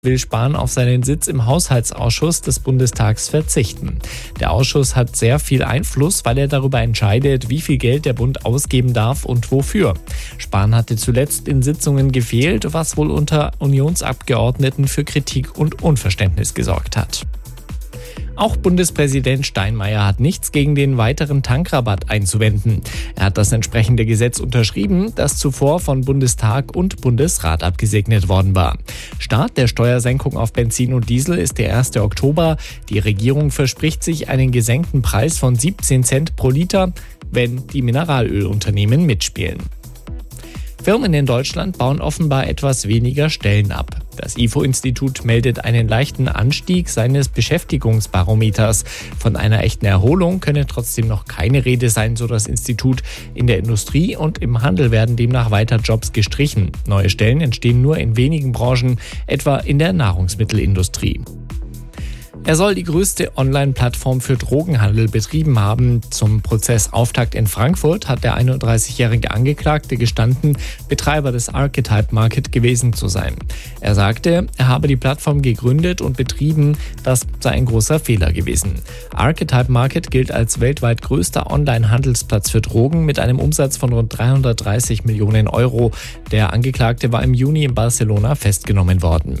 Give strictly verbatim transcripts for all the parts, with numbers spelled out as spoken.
will Spahn auf seinen Sitz im Haushaltsausschuss des Bundestags verzichten. Der Ausschuss hat sehr viel Einfluss, weil er darüber entscheidet, wie viel Geld der Bund ausgeben darf und wofür. Spahn hatte zuletzt in Sitzungen gefehlt, was wohl unter Unionsabgeordneten für Kritik und Unverständnis gesorgt hat. Auch Bundespräsident Steinmeier hat nichts gegen den weiteren Tankrabatt einzuwenden. Er hat das entsprechende Gesetz unterschrieben, das zuvor von Bundestag und Bundesrat abgesegnet worden war. Start der Steuersenkung auf Benzin und Diesel ist der erste Oktober. Die Regierung verspricht sich einen gesenkten Preis von siebzehn Cent pro Liter, wenn die Mineralölunternehmen mitspielen. Firmen in Deutschland bauen offenbar etwas weniger Stellen ab. Das I F O-Institut meldet einen leichten Anstieg seines Beschäftigungsbarometers. Von einer echten Erholung könne trotzdem noch keine Rede sein, so das Institut. In der Industrie und im Handel werden demnach weiter Jobs gestrichen. Neue Stellen entstehen nur in wenigen Branchen, etwa in der Nahrungsmittelindustrie. Er soll die größte Online-Plattform für Drogenhandel betrieben haben. Zum Prozessauftakt in Frankfurt hat der einunddreißigjährige Angeklagte gestanden, Betreiber des Archetype Market gewesen zu sein. Er sagte, er habe die Plattform gegründet und betrieben, das sei ein großer Fehler gewesen. Archetype Market gilt als weltweit größter Online-Handelsplatz für Drogen mit einem Umsatz von rund dreihundertdreißig Millionen Euro. Der Angeklagte war im Juni in Barcelona festgenommen worden.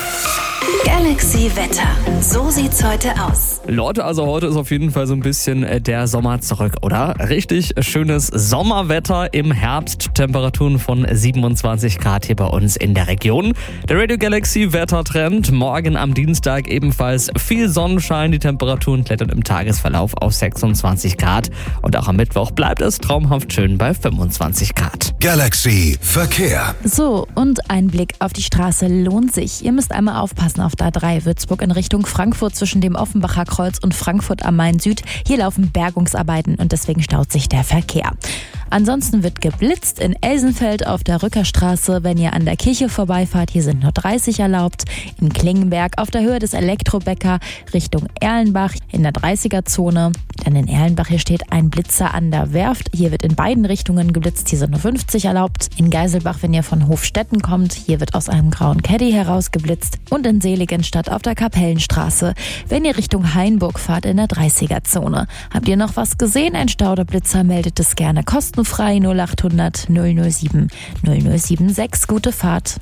Galaxy Wetter. So sieht's heute aus. Leute, also heute ist auf jeden Fall so ein bisschen der Sommer zurück, oder? Richtig schönes Sommerwetter im Herbst. Temperaturen von siebenundzwanzig Grad hier bei uns in der Region. Der Radio Galaxy Wettertrend. Morgen am Dienstag ebenfalls viel Sonnenschein. Die Temperaturen klettern im Tagesverlauf auf sechsundzwanzig Grad. Und auch am Mittwoch bleibt es traumhaft schön bei fünfundzwanzig Grad. Galaxy Verkehr. So, und ein Blick auf die Straße lohnt sich. Ihr müsst einmal aufpassen auf der A drei Würzburg in Richtung Frankfurt zwischen dem Offenbacher Kreuz und Frankfurt am Main Süd. Hier laufen Bergungsarbeiten und deswegen staut sich der Verkehr. Ansonsten wird geblitzt in Elsenfeld auf der Rückerstraße, wenn ihr an der Kirche vorbeifahrt. Hier sind nur dreißig erlaubt. In Klingenberg auf der Höhe des Elektrobäcker Richtung Erlenbach in der dreißiger-Zone. Dann in Erlenbach hier steht ein Blitzer an der Werft. Hier wird in beiden Richtungen geblitzt. Hier sind nur fünfzig erlaubt. In Geiselbach, wenn ihr von Hofstetten kommt, hier wird aus einem grauen Caddy heraus geblitzt. Und in Seligenstadt auf der Kapellenstraße, wenn ihr Richtung Hainburg fahrt, in der dreißiger-Zone. Habt ihr noch was gesehen? Ein Stau oder Blitzer, meldet es gerne kostenlos. Frei null acht hundert null null sieben null null sieben sechs. Gute Fahrt.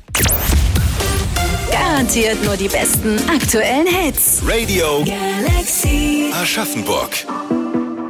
Garantiert nur die besten aktuellen Hits. Radio Galaxy Aschaffenburg.